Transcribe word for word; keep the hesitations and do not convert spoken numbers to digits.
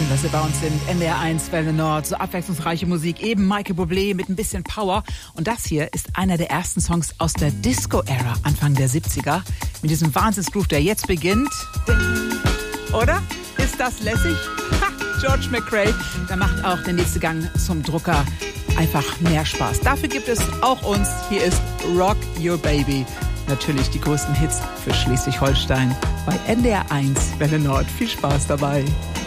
dass Sie bei uns sind. N D R eins Welle Nord, so abwechslungsreiche Musik, eben Michael Bublé mit ein bisschen Power. Und das hier ist einer der ersten Songs aus der Disco-Ära, Anfang der siebziger. Mit diesem Wahnsinnsgroove, der jetzt beginnt. Oder? Ist das lässig? Ha, George McRae, der macht auch den nächsten Gang zum Drucker einfach mehr Spaß. Dafür gibt es auch uns. Hier ist Rock Your Baby. Natürlich die größten Hits für Schleswig-Holstein bei N D R eins Welle Nord. Viel Spaß dabei.